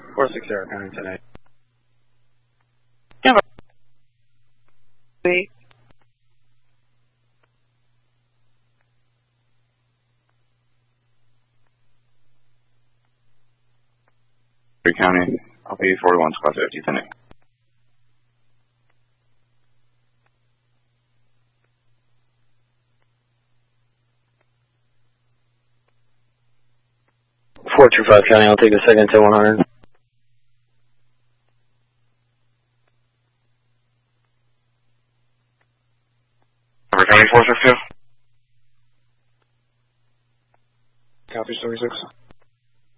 460 County 10-8. Yeah. Wait. County, I'll be 41 Squad 50, 10-8. County, I'll take a second to 100. County 462. Copy 76.